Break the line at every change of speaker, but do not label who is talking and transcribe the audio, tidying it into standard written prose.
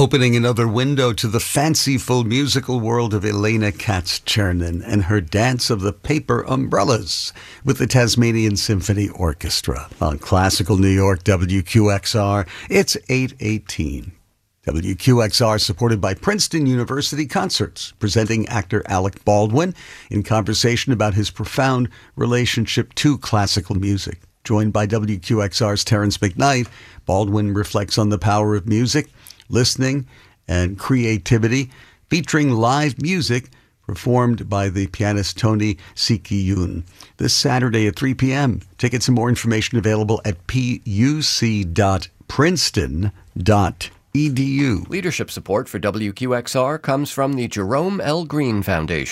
Opening another window to the fanciful musical world of Elena Katz-Chernin and her dance of the paper umbrellas with the Tasmanian Symphony Orchestra on Classical New York WQXR. It's 8:18. WQXR supported by Princeton University Concerts, presenting actor Alec Baldwin in conversation about his profound relationship to classical music. Joined by WQXR's Terrence McKnight, Baldwin reflects on the power of music, listening, and creativity, featuring live music performed by the pianist Tony Sikiyun this Saturday at 3 p.m. Tickets and more information available at puc.princeton.edu.
Leadership support for WQXR comes from the Jerome L. Green Foundation.